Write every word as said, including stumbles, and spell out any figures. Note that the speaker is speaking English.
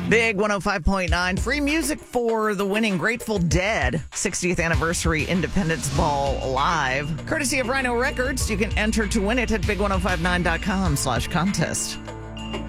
Big one oh five point nine. Free music for the winning Grateful Dead sixtieth Anniversary Independence Ball Live. Courtesy of Rhino Records. You can enter to win it at big ten fifty-nine dot com slash contest.